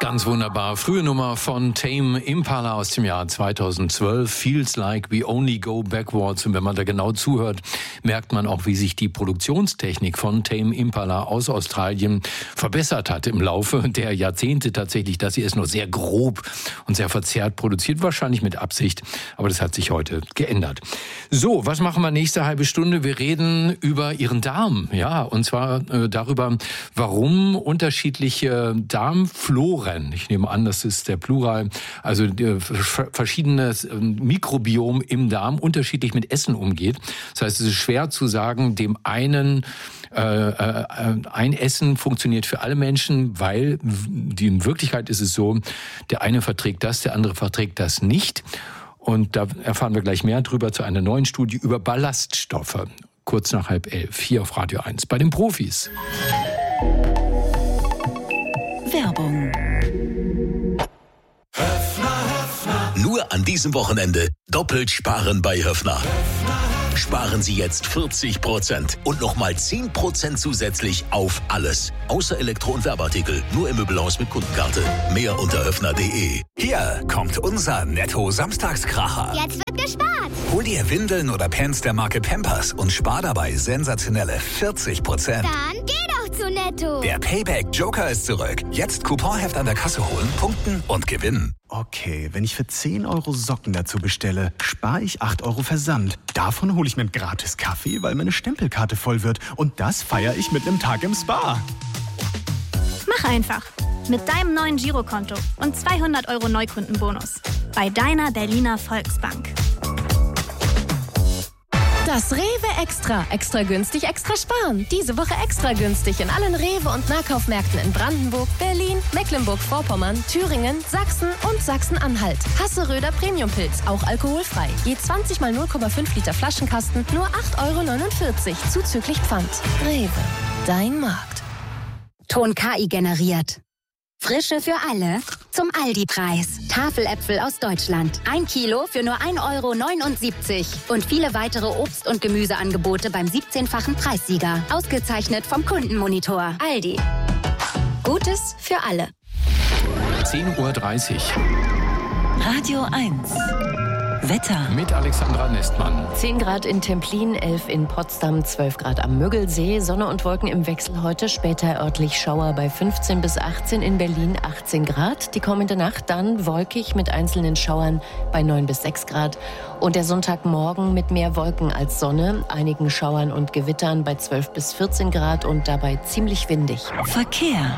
Ganz wunderbar. Frühe Nummer von Tame Impala aus dem Jahr 2012. Feels like we only go backwards. Und wenn man da genau zuhört, merkt man auch, wie sich die Produktionstechnik von Tame Impala aus Australien verbessert hat im Laufe der Jahrzehnte tatsächlich. Dass sie es nur sehr grob und sehr verzerrt produziert, wahrscheinlich mit Absicht. Aber das hat sich heute geändert. So, was machen wir nächste halbe Stunde? Wir reden über Ihren Darm. Ja, und zwar darüber, warum unterschiedliche Darmfloren, ich nehme an, das ist der Plural, also verschiedenes Mikrobiom im Darm unterschiedlich mit Essen umgeht. Das heißt, es ist schwer zu sagen, dem einen ein Essen funktioniert für alle Menschen, weil in Wirklichkeit ist es so, der eine verträgt das, der andere verträgt das nicht. Und da erfahren wir gleich mehr drüber zu einer neuen Studie über Ballaststoffe. Kurz nach 10:30, hier auf Radio 1 bei den Profis. Werbung. Nur an diesem Wochenende doppelt sparen bei Höffner. Sparen Sie jetzt 40% und nochmal 10% zusätzlich auf alles. Außer Elektro- und Werbeartikel. Nur im Möbelhaus mit Kundenkarte. Mehr unter höffner.de. Hier kommt unser Netto-Samstagskracher. Jetzt wird gespart. Hol dir Windeln oder Pants der Marke Pampers und spar dabei sensationelle 40%. Dann geh doch zu Netto. Der Payback-Joker ist zurück. Jetzt Couponheft an der Kasse holen, punkten und gewinnen. Okay, wenn ich für 10 Euro Socken dazu bestelle, spare ich 8 Euro Versand. Davon hole ich mir einen gratis Kaffee, weil meine Stempelkarte voll wird. Und das feiere ich mit einem Tag im Spa. Mach einfach. Mit deinem neuen Girokonto und 200 Euro Neukundenbonus. Bei deiner Berliner Volksbank. Das Rewe Extra. Extra günstig, extra sparen. Diese Woche extra günstig in allen Rewe- und Nahkaufmärkten in Brandenburg, Berlin, Mecklenburg-Vorpommern, Thüringen, Sachsen und Sachsen-Anhalt. Hasseröder Premiumpilz, auch alkoholfrei. Je 20 mal 0,5 Liter Flaschenkasten, nur 8,49 Euro, zuzüglich Pfand. Rewe, dein Markt. Ton KI generiert. Frische für alle zum Aldi-Preis. Tafeläpfel aus Deutschland. 1 Kilo für nur 1,79 Euro. Und viele weitere Obst- und Gemüseangebote beim 17-fachen Preissieger. Ausgezeichnet vom Kundenmonitor. Aldi. Gutes für alle. 10:30 Uhr. Radio 1. Wetter. Mit Alexandra Nestmann. 10 Grad in Templin, 11 in Potsdam, 12 Grad am Müggelsee. Sonne und Wolken im Wechsel heute, später örtlich Schauer bei 15 bis 18, in Berlin 18 Grad. Die kommende Nacht dann wolkig mit einzelnen Schauern bei 9 bis 6 Grad. Und der Sonntagmorgen mit mehr Wolken als Sonne, einigen Schauern und Gewittern bei 12 bis 14 Grad und dabei ziemlich windig. Verkehr.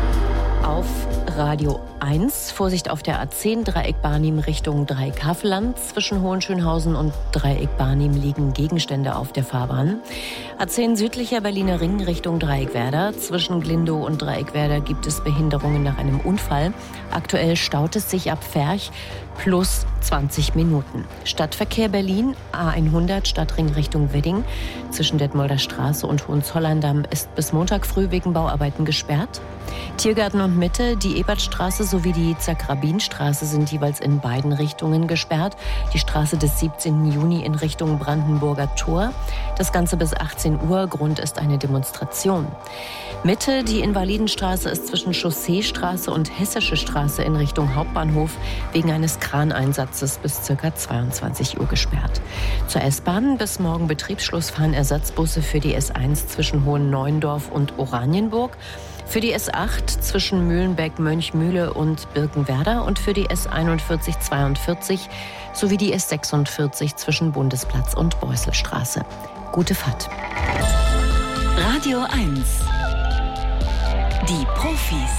Auf Radio 1. Vorsicht auf der A10, Dreieck Barnim Richtung Dreieck Havelland. Zwischen Hohenschönhausen und Dreieck Barnim liegen Gegenstände auf der Fahrbahn. A10 südlicher Berliner Ring Richtung Dreieck Werder. Zwischen Glindow und Dreieck Werder gibt es Behinderungen nach einem Unfall. Aktuell staut es sich ab Ferch plus 20 Minuten. Stadtverkehr Berlin, A100 Stadtring Richtung Wedding. Zwischen Detmolder Straße und Hohenzollern-Damm ist bis Montag früh wegen Bauarbeiten gesperrt. Tiergarten und Mitte, die Ebertstraße sowie die Zack-Rabin-Straße sind jeweils in beiden Richtungen gesperrt. Die Straße des 17. Juni in Richtung Brandenburger Tor. Das Ganze bis 18 Uhr. Grund ist eine Demonstration. Mitte, die Invalidenstraße ist zwischen Chausseestraße und Hessische Straße in Richtung Hauptbahnhof wegen eines Kraneinsatzes bis ca. 22 Uhr gesperrt. Zur S-Bahn bis morgen Betriebsschluss fahren Ersatzbusse für die S1 zwischen Hohen-Neuendorf und Oranienburg. Für die S8 zwischen Mühlenbeck, Mönchmühle und Birkenwerder und für die S41 42 sowie die S46 zwischen Bundesplatz und Beusselstraße. Gute Fahrt. Radio 1. Die Profis.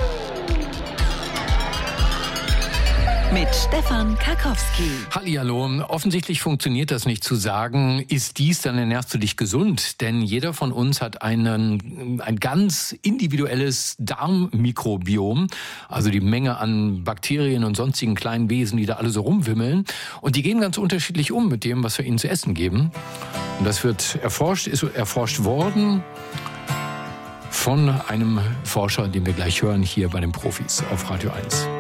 Mit Stefan Karkowski. Hallihallo. Offensichtlich funktioniert das nicht zu sagen, ist dies, dann ernährst du dich gesund. Denn jeder von uns hat ein ganz individuelles Darmmikrobiom. Also die Menge an Bakterien und sonstigen kleinen Wesen, die da alle so rumwimmeln. Und die gehen ganz unterschiedlich um mit dem, was wir ihnen zu essen geben. Und das wird erforscht, ist erforscht worden von einem Forscher, den wir gleich hören, hier bei den Profis auf Radio 1.